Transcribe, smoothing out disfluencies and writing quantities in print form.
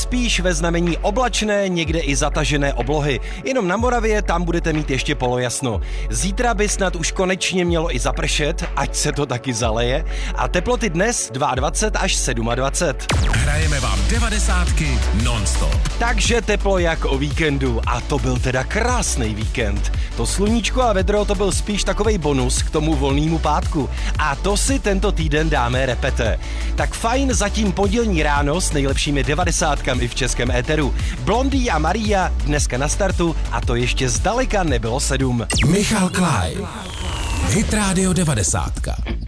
spíš ve znamení oblačné, někde i zatažené oblohy. Jenom na Moravě tam budete mít ještě polojasno. Zítra by snad už konečně mělo i zapršet, ať se to taky zaleje. A teploty dnes 22 až 27. Hrajeme vám 90 non-stop. Takže teplo jak o víkendu. A to byl teda krásný víkend. To sluníčko a vedro to byl spíš takovej bonus k tomu volnému pátku. A to si tento týden dáme repete. Tak fajn zatím pondělní ráno s nejlepšími 90kami v českém éteru. Blondie a Maria dneska na startu a to ještě zdaleka nebylo 7. Michal Klein. Hit Radio 90.